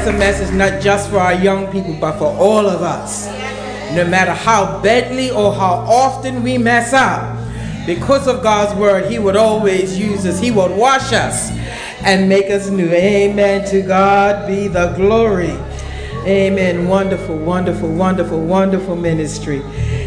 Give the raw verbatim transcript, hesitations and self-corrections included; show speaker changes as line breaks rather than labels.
a message not just for our young people, but for all of us. No matter how badly or how often we mess up, because of God's word, he would always use us. He would wash us and make us new. Amen. To God be the glory. Amen. Wonderful, wonderful, wonderful, wonderful ministry.